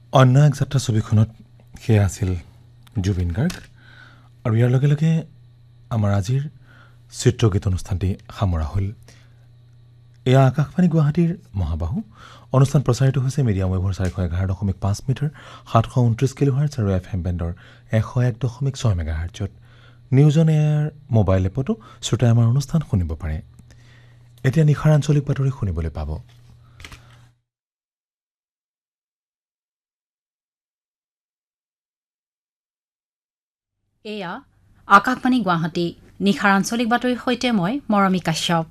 অন্য এক যাত্ৰা ছবিখনত সেয়া আছিল জুবিন গাৰ্গ আৰু ইয়াৰ লগে লগে আমাৰ আজিৰ চিত্ৰগীত অনুষ্ঠানটি সামৰা হ'ল। এয়া আকাশবাণী গুৱাহাটীৰ মহাবাহু অনুষ্ঠান প্ৰচাৰিত হৈছে মিডিয়াম ৱেভৰ 411.5 মিটাৰ 729 কিলোহাৰ্টজ আৰু FM বেণ্ডৰ 101.6 মেগাহাৰ্টজত। News on air mobile এপতো শ্ৰোতাই আমাৰ অনুষ্ঠান শুনিব পাৰে। এতিয়া নিশাৰ আঞ্চলিক বাতৰি শুনিবলৈ পাব। এয়া আকাশবাণী গুৱাহাটী নিশাৰ আঞ্চলিক বাতৰিৰ সৈতে মই মৰমী কাশ্যপ।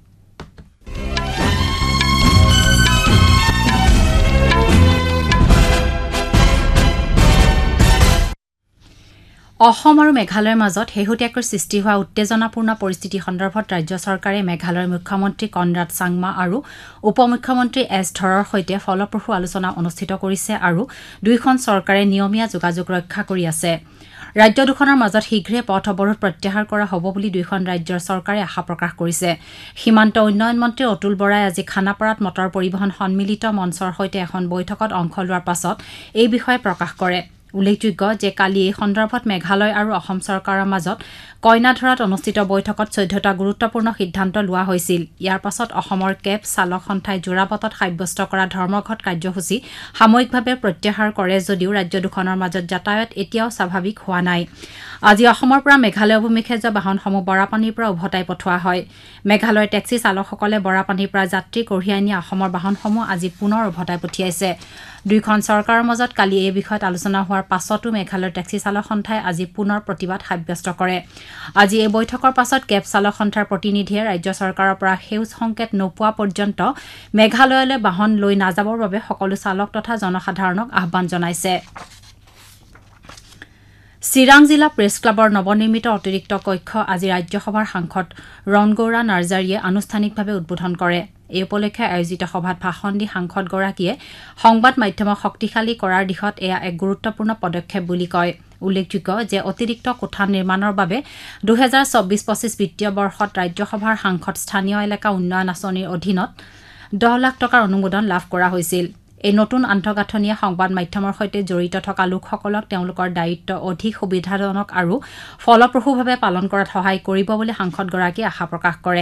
অসম আৰু মেঘালয়ৰ মাজত শেহতীয়াকৈ সৃষ্টি হোৱা উত্তেজনাপূৰ্ণ পৰিস্থিতি সন্দৰ্ভত ৰাজ্য চৰকাৰে মেঘালয়ৰ মুখ্যমন্ত্ৰী কনৰাড চাংমা আৰু উপ মুখ্যমন্ত্ৰী এছ ধৰৰ সৈতে ফলপ্ৰসূ আলোচনা অনুষ্ঠিত কৰিছে আৰু দুয়োখন চৰকাৰে নিয়মীয়া যোগাযোগ ৰক্ষা কৰি আছে। ৰাজ্য দুখনৰ মাজত শীঘ্ৰে পথ অৱৰোধ প্ৰত্যাহাৰ কৰা হ'ব বুলি দুয়োখন ৰাজ্যৰ চৰকাৰে আশা প্ৰকাশ কৰিছে। সীমান্ত উন্নয়ন মন্ত্ৰী অতুল বৰাই আজি খানাপাৰাত মটৰ পৰিবহণ সন্মিলিত মঞ্চৰ সৈতে এখন বৈঠকত অংশ লোৱাৰ পাছত এই বিষয়ে প্ৰকাশ কৰে। উল্লেখযোগ্য যে কালি এই সন্দৰ্ভত মেঘালয় আৰু অসম চৰকাৰৰ মাজত কইনাধৰাত অনুষ্ঠিত বৈঠকত 14টা গুৰুত্বপূৰ্ণ সিদ্ধান্ত লোৱা হৈছিল। ইয়াৰ পাছত অসমৰ কেব চালক সন্থাই যোৰাবাটত সাব্যস্ত কৰা ধৰ্মঘট কাৰ্যসূচী সাময়িকভাৱে প্ৰত্যাহাৰ কৰে যদিও ৰাজ্য দুখনৰ মাজত যাতায়াত এতিয়াও স্বাভাৱিক হোৱা নাই। আজি অসমৰ পৰা মেঘালয় অভিমুখে যোৱা বাহনসমূহ বৰাপানীৰ পৰা উভতাই পঠোৱা হয়। মেঘালয়ৰ টেক্সি চালকসকলে বৰাপানীৰ পৰা যাত্ৰী কঢ়িয়াই নিয়া অসমৰ বাহনসমূহ আজি পুনৰ উভতাই পঠিয়াইছে। দুয়োখন চৰকাৰৰ মাজত কালি এই বিষয়ত আলোচনা হোৱাৰ পাছতো মেঘালয়ৰ টেক্সি চালক সন্থাই আজি পুনৰ প্ৰতিবাদ সাব্যস্ত কৰে। আজি এই বৈঠকৰ পাছত কেব চালক সন্থাৰ প্ৰতিনিধিয়ে ৰাজ্য চৰকাৰৰ পৰা সেউজ সংকেত নোপোৱা পৰ্যন্ত মেঘালয়লৈ বাহন লৈ নাযাবৰ বাবে সকলো চালক তথা জনসাধাৰণক আহ্বান জনাইছে। চিৰাং জিলা প্ৰেছ ক্লাবৰ নৱনিৰ্মিত অতিৰিক্ত কক্ষ আজি ৰাজ্যসভাৰ সাংসদ ৰণগৌৰা নাৰ্জাৰীয়ে আনুষ্ঠানিকভাৱে উদ্বোধন কৰে। এই উপলক্ষে আয়োজিত সভাত ভাষণ দি সাংসদগৰাকীয়ে সংবাদ মাধ্যমক শক্তিশালী কৰাৰ দিশত এয়া এক গুৰুত্বপূৰ্ণ পদক্ষেপ বুলি কয়। উল্লেখযোগ্য যে অতিৰিক্ত কোঠা নিৰ্মাণৰ বাবে 2024-25 বিত্তীয় বৰ্ষত ৰাজ্যসভাৰ সাংসদ স্থানীয় এলেকা উন্নয়ন আঁচনিৰ অধীনত 10 লাখ টকাৰ অনুমোদন লাভ কৰা হৈছিল। এই নতুন আন্তঃগাঁথনিয়ে সংবাদ মাধ্যমৰ সৈতে জড়িত থকা লোকসকলক তেওঁলোকৰ দায়িত্ব অধিক সুবিধাজনক আৰু ফলপ্ৰসূভাৱে পালন কৰাত সহায় কৰিব বুলি সাংসদগৰাকীয়ে আশা প্ৰকাশ কৰে।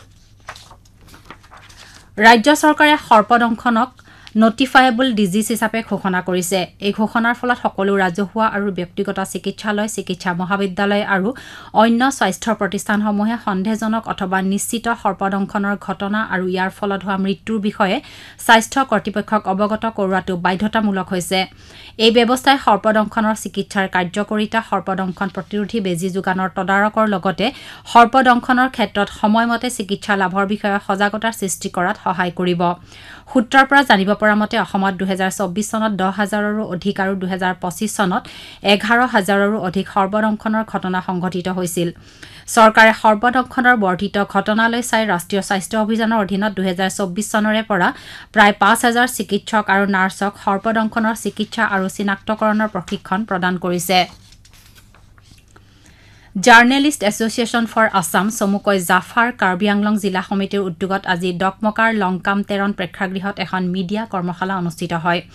ৰাজ্য চৰকাৰে সৰ্পদংশনক নটিফায়েবল ডিজিজ হিচাপে ঘোষণা কৰিছে। এই ঘোষণাৰ ফলত সকলো ৰাজহুৱা আৰু ব্যক্তিগত চিকিৎসালয়, চিকিৎসা মহাবিদ্যালয় আৰু অন্য স্বাস্থ্য প্ৰতিষ্ঠানসমূহে সন্দেহজনক অথবা নিশ্চিত সৰ্পদংশনৰ ঘটনা আৰু ইয়াৰ ফলত হোৱা মৃত্যুৰ বিষয়ে স্বাস্থ্য কৰ্তৃপক্ষক অৱগত কৰোৱাটো বাধ্যতামূলক হৈছে। এই ব্যৱস্থাই সৰ্পদংশনৰ চিকিৎসাৰ কাৰ্যকৰিতা, সৰ্পদংশন প্ৰতিৰোধী বেজী যোগানৰ তদাৰকৰ লগতে সৰ্পদংশনৰ ক্ষেত্ৰত সময়মতে চিকিৎসা লাভৰ বিষয়ে সজাগতাৰ সৃষ্টি কৰাত সহায় কৰিব। সূত্ৰৰ পৰা জানিব পৰা মতে অসমত 2024 চনত 10,000ৰো অধিক আৰু 2025 চনত 11,000ৰো অধিক সৰ্পদংশনৰ ঘটনা সংঘটিত হৈছিল। চৰকাৰে সৰ্পদংশনৰ বৰ্ধিত ঘটনালৈ চাই ৰাষ্ট্ৰীয় স্বাস্থ্য অভিযানৰ অধীনত 2024 চনৰে পৰা প্ৰায় 5,000 চিকিৎসক আৰু নাৰ্ছক সৰ্পদংশনৰ চিকিৎসা আৰু চিনাক্তকৰণৰ প্ৰশিক্ষণ প্ৰদান কৰিছে। জাৰ্নেলিষ্ট এছ'চিয়েশ্যন ফৰ আছাম চমুকৈ জাফাৰ কাৰ্বি আংলং জিলা সমিতিৰ উদ্যোগত আজি ডকমকাৰ লংকাম তেৰণ প্ৰেক্ষাগৃহত এখন মিডিয়া কৰ্মশালা অনুষ্ঠিত হয়।